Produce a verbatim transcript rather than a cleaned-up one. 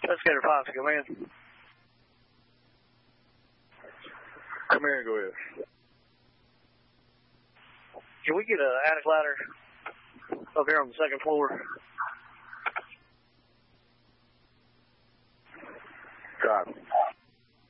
Investigator five, come in. Come here and go ahead. Can we get an attic ladder up here on the second floor?